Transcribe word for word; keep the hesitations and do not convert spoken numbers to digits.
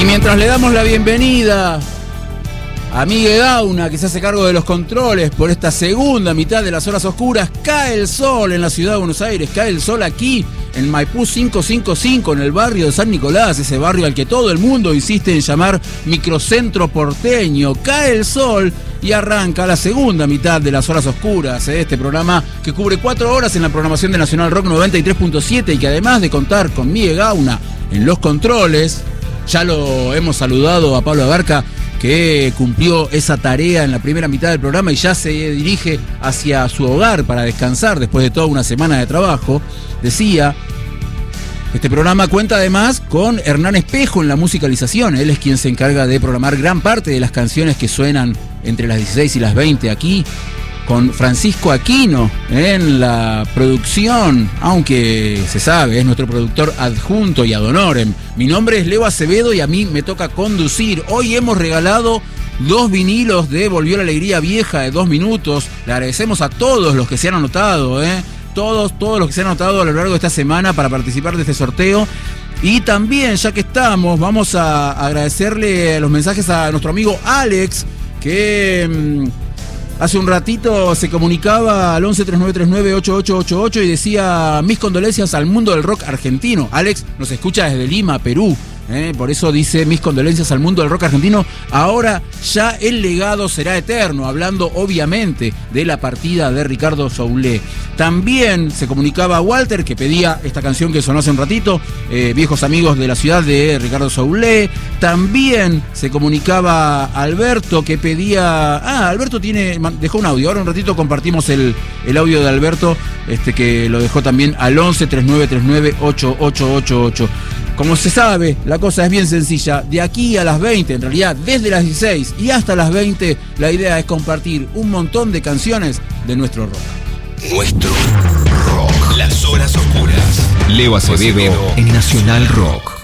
Y mientras le damos la bienvenida a Miguel Gauna, que se hace cargo de los controles por esta segunda mitad de las horas oscuras, cae el sol en la ciudad de Buenos Aires, cae el sol aquí en Maipú quinientos cincuenta y cinco, en el barrio de San Nicolás, ese barrio al que todo el mundo insiste en llamar microcentro porteño. Cae el sol y arranca la segunda mitad de las horas oscuras, ¿eh? Este programa que cubre cuatro horas en la programación de Nacional Rock noventa y tres punto siete y que además de contar con Miguel Gauna en los controles, ya lo hemos saludado a Pablo Abarca, que cumplió esa tarea en la primera mitad del programa y ya se dirige hacia su hogar para descansar después de toda una semana de trabajo. Decía, este programa cuenta además con Hernán Espejo en la musicalización. Él es quien se encarga de programar gran parte de las canciones que suenan entre las dieciséis y las veinte aquí, con Francisco Aquino en la producción, aunque se sabe, es nuestro productor adjunto y ad honorem. Mi nombre es Leo Acevedo y a mí me toca conducir. Hoy hemos regalado dos vinilos de Volvió la Alegría Vieja de dos minutos. Le agradecemos a todos los que se han anotado, ¿eh? Todos, todos los que se han anotado a lo largo de esta semana para participar de este sorteo. Y también, ya que estamos, vamos a agradecerle los mensajes a nuestro amigo Alex, que Mmm, hace un ratito se comunicaba al once, treinta y nueve treinta y nueve, ochenta y ocho ochenta y ocho y decía: mis condolencias al mundo del rock argentino. Alex nos escucha desde Lima, Perú. ¿eh? Por eso dice: mis condolencias al mundo del rock argentino. Ahora ya el legado será eterno, hablando obviamente de la partida de Ricardo Soule. También se comunicaba a Walter, que pedía esta canción que sonó hace un ratito, eh, Viejos Amigos de la Ciudad, de Ricardo Soule. También se comunicaba a Alberto, que pedía... Ah, Alberto tiene dejó un audio. Ahora un ratito compartimos el, el audio de Alberto, este que lo dejó también al once, treinta y nueve treinta y nueve, ochenta y ocho ochenta y ocho. Como se sabe, la cosa es bien sencilla. De aquí a las veinte, en realidad desde las dieciséis y hasta las veinte, la idea es compartir un montón de canciones de nuestro rock. Nuestro rock. Las horas oscuras. Leo Acevedo en Nacional Rock.